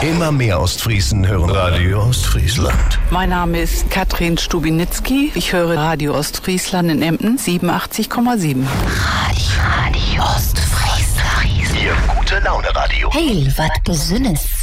Immer mehr Ostfriesen hören Radio Ostfriesland. Mein Name ist Katrin Stubinitzky. Ich höre Radio Ostfriesland in Emden 87,7. Radio Ostfriesland. Ihr gute Laune Radio. Hey, wat Besünnes.